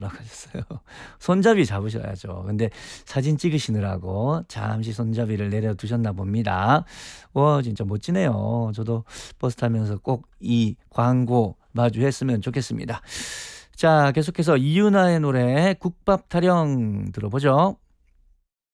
라고 하셨어요. 손잡이 잡으셔야죠. 근데 사진 찍으시느라고 잠시 손잡이를 내려두셨나 봅니다. 와, 진짜 멋지네요. 저도 버스 타면서 꼭 이 광고 마주했으면 좋겠습니다. 자, 계속해서 이윤아의 노래 국밥 타령 들어보죠.